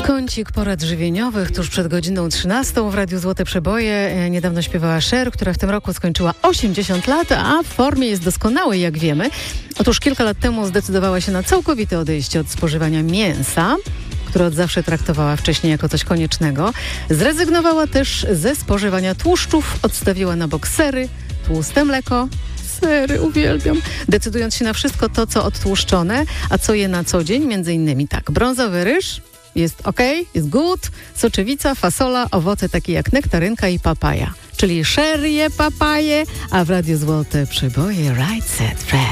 Kącik porad żywieniowych tuż przed godziną 13 w Radiu Złote Przeboje. Niedawno śpiewała Cher, która w tym roku skończyła 80 lat, a w formie jest doskonałej, jak wiemy. Otóż kilka lat temu zdecydowała się na całkowite odejście od spożywania mięsa, które od zawsze traktowała wcześniej jako coś koniecznego. Zrezygnowała też ze spożywania tłuszczów, odstawiła na bok sery, tłuste mleko. Sery, uwielbiam. Decydując się na wszystko to, co odtłuszczone, a co je na co dzień, między innymi tak, brązowy ryż jest jest good, soczewica, fasola, owoce takie jak nektarynka i papaja. Czyli Cher je papaje, a w Radiu Złote Przeboje Right Set Fred.